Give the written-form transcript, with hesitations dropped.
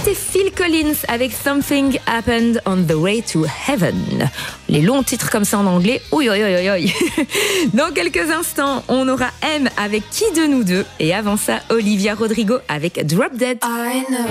C'était Phil Collins avec Something Happened on the Way to Heaven. Les longs titres comme ça en anglais, oui. Dans quelques instants, on aura M avec Qui de nous deux. Et avant ça, Olivia Rodrigo avec Drop Dead.